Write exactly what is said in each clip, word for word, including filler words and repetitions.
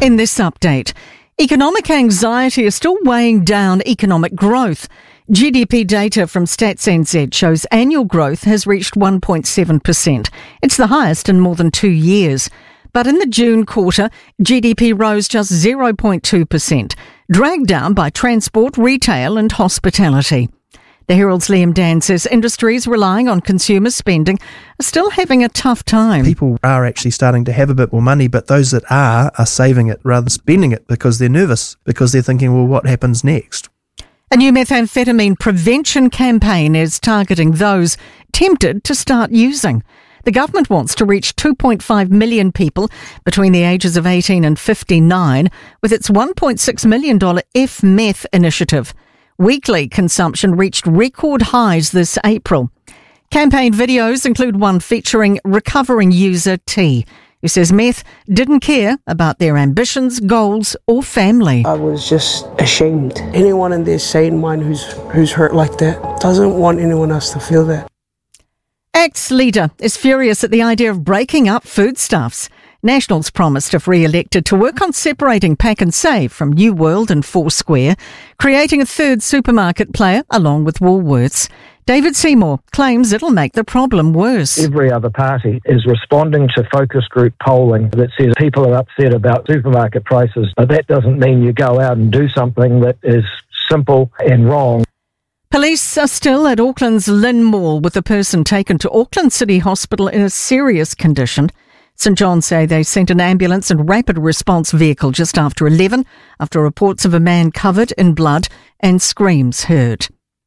In this update, economic anxiety is still weighing down economic growth. G D P data from Stats N Z shows annual growth has reached one point seven percent. It's the highest in more than two years. But in the June quarter, G D P rose just zero point two percent, dragged down by transport, retail and hospitality. The Herald's Liam Dan says industries relying on consumer spending are still having a tough time. People are actually starting to have a bit more money, but those that are, are saving it rather than spending it because they're nervous, because they're thinking, well, what happens next? A new methamphetamine prevention campaign is targeting those tempted to start using. The government wants to reach two point five million people between the ages of eighteen and fifty-nine with its one point six million dollars F Meth initiative. Weekly consumption reached record highs this April. Campaign videos include one featuring recovering user T, who says meth didn't care about their ambitions, goals or family. I was just ashamed. Anyone in their sane mind who's, who's hurt like that doesn't want anyone else to feel that. ACT's leader is furious at the idea of breaking up foodstuffs. Nationals promised, if re-elected, to work on separating Pack and Save from New World and Foursquare, creating a third supermarket player along with Woolworths. David Seymour claims it'll make the problem worse. Every other party is responding to focus group polling that says people are upset about supermarket prices, but that doesn't mean you go out and do something that is simple and wrong. Police are still at Auckland's Lynn Mall with a person taken to Auckland City Hospital in a serious condition. St John's say they sent an ambulance and rapid response vehicle just after eleven after reports of a man covered in blood and screams heard.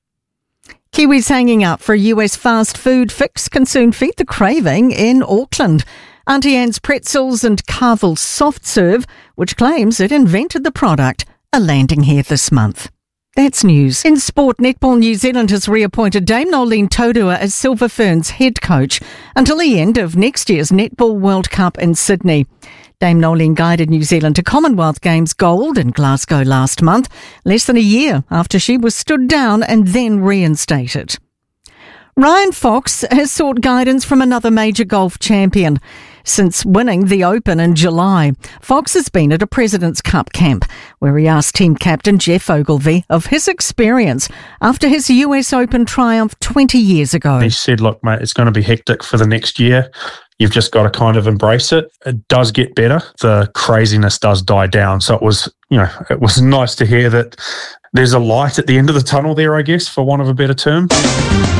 Kiwis hanging up for a U S fast food fix can soon feed the craving in Auckland. Auntie Anne's Pretzels and Carvel's Soft Serve, which claims it invented the product, are landing here this month. That's news. In sport, Netball New Zealand has reappointed Dame Nolene Taurua as Silver Ferns head coach until the end of next year's Netball World Cup in Sydney. Dame Nolene guided New Zealand to Commonwealth Games gold in Glasgow last month, less than a year after she was stood down and then reinstated. Ryan Fox has sought guidance from another major golf champion. Since winning the Open in July, Fox has been at a President's Cup camp where he asked team captain Jeff Ogilvy of his experience after his U S Open triumph twenty years ago. He said, look, mate, it's going to be hectic for the next year. You've just got to kind of embrace it. It does get better. The craziness does die down. So it was, you know, it was nice to hear that there's a light at the end of the tunnel there, I guess, for want of a better term.